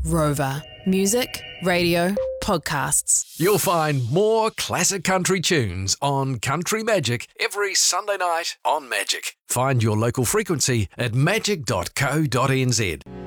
Rover. Music, radio, podcasts. You'll find more classic country tunes on Country Magic every Sunday night on Magic. Find your local frequency at magic.co.nz.